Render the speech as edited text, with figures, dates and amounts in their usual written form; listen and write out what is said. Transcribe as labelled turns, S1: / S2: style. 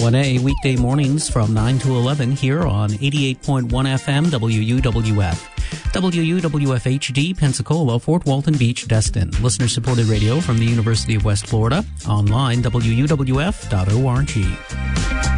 S1: 1A weekday mornings from 9 to 11 here on 88.1 FM WUWF. WUWF-HD, Pensacola, Fort Walton Beach, Destin. Listener-supported radio from the University of West Florida. Online, WUWF.org.